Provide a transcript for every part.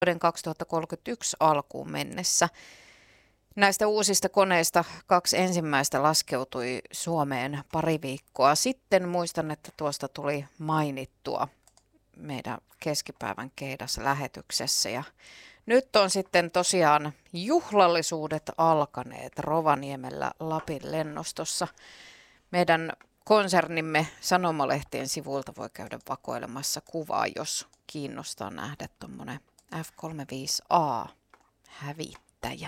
vuoden 2031 alkuun mennessä. Näistä uusista koneista 2 ensimmäistä laskeutui Suomeen pari viikkoa sitten. Muistan, että tuosta tuli mainittua meidän keskipäivän Keidas-lähetyksessä. Ja nyt on sitten tosiaan juhlallisuudet alkaneet Rovaniemellä Lapin lennostossa. Meidän konsernimme sanomalehtien sivuilta voi käydä vakoilemassa kuvaa, jos kiinnostaa nähdä tuommoinen F-35A hävittäjä.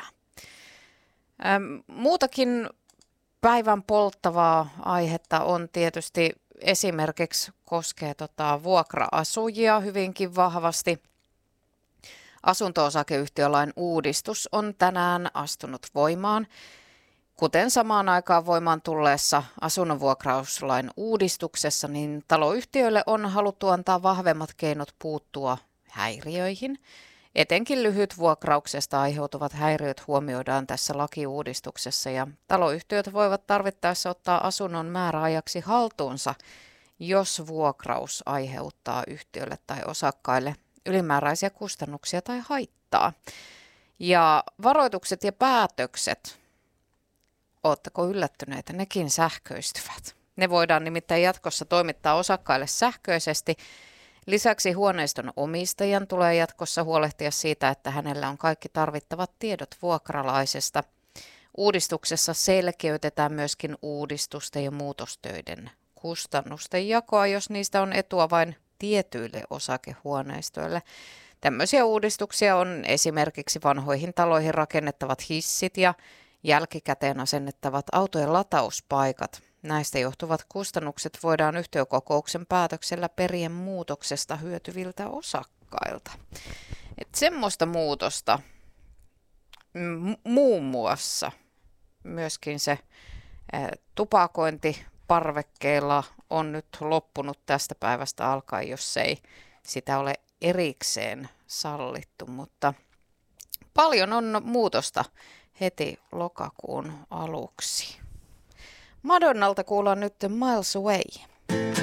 Muutakin päivän polttavaa aihetta on tietysti esimerkiksi koskee vuokra-asujia hyvinkin vahvasti. Asunto-osakeyhtiölain uudistus on tänään astunut voimaan. Kuten samaan aikaan voimaan tulleessa asunnonvuokrauslain uudistuksessa, niin taloyhtiöille on haluttu antaa vahvemmat keinot puuttua häiriöihin. Etenkin lyhytvuokrauksesta aiheutuvat häiriöt huomioidaan tässä lakiuudistuksessa ja taloyhtiöt voivat tarvittaessa ottaa asunnon määräajaksi haltuunsa, jos vuokraus aiheuttaa yhtiölle tai osakkaille ylimääräisiä kustannuksia tai haittaa. Ja varoitukset ja päätökset, ootteko yllättyneitä, nekin sähköistyvät. Ne voidaan nimittäin jatkossa toimittaa osakkaille sähköisesti. Lisäksi huoneiston omistajan tulee jatkossa huolehtia siitä, että hänellä on kaikki tarvittavat tiedot vuokralaisesta. Uudistuksessa selkeytetään myöskin uudistusten ja muutostöiden kustannusten jakoa, jos niistä on etua vain tietyille osakehuoneistoille. Tämmöisiä uudistuksia on esimerkiksi vanhoihin taloihin rakennettavat hissit ja jälkikäteen asennettavat autojen latauspaikat. Näistä johtuvat kustannukset voidaan yhtiökokouksen päätöksellä perien muutoksesta hyötyviltä osakkailta. Semmoista muutosta muun muassa myöskin se tupakointi parvekkeilla on nyt loppunut tästä päivästä alkaen, jos ei sitä ole erikseen sallittu, mutta paljon on muutosta heti lokakuun aluksi. Madonnalta kuullaan nyt Miles Away.